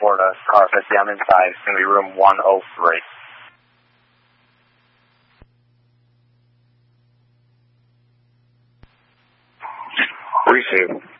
Florida. Car 50, I'm inside. It's going to be room 103. Receive.